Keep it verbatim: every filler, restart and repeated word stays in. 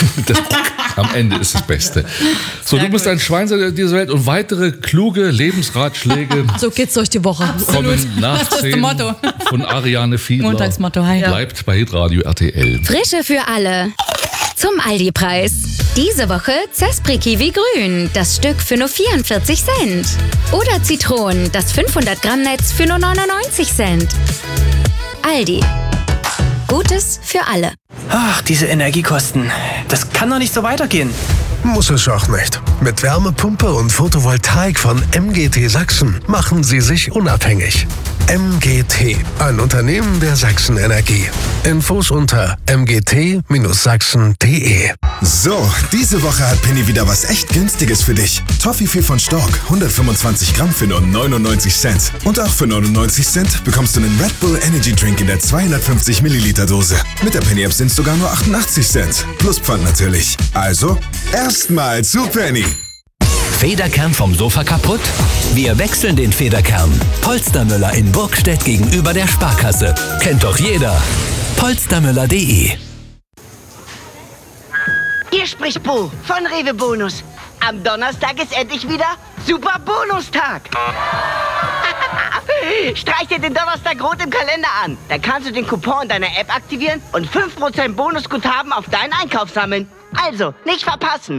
Das am Ende ist das Beste. So, Sehr du bist gut. ein Schwein dieser Welt und weitere kluge Lebensratschläge So geht's durch die Woche. kommen nach Das ist zehn das Motto. von Ariane Fiedler. Montagsmotto, hi. Bleibt bei Hitradio R T L. Frische für alle. Zum Aldi-Preis. Diese Woche Zespri Kiwi Grün, das Stück für nur vierundvierzig Cent. Oder Zitronen, das fünfhundert Gramm Netz für nur neunundneunzig Cent. Aldi. Gutes für alle. Ach, diese Energiekosten. Das kann doch nicht so weitergehen. Muss es auch nicht. Mit Wärmepumpe und Photovoltaik von M G T Sachsen machen Sie sich unabhängig. M G T, ein Unternehmen der Sachsen Energie. Infos unter m g t sachsen punkt d e. So, diese Woche hat Penny wieder was echt Günstiges für dich. Toffifee von Stork, hundertfünfundzwanzig Gramm für nur neunundneunzig Cent. Und auch für neunundneunzig Cent bekommst du einen Red Bull Energy Drink in der zweihundertfünfzig Milliliter Dose. Mit der Penny App sind es sogar nur achtundachtzig Cent. Plus Pfand natürlich. Also, erstmal zu Penny. Federkern vom Sofa kaputt? Wir wechseln den Federkern. Polstermüller in Burgstedt gegenüber der Sparkasse. Kennt doch jeder. polstermüller punkt de. Hier spricht Bo von Rewe Bonus. Am Donnerstag ist endlich wieder Super Bonustag. Streich dir den Donnerstag rot im Kalender an. Dann kannst du den Coupon in deiner App aktivieren und fünf Prozent Bonusguthaben auf deinen Einkauf sammeln. Also, nicht verpassen.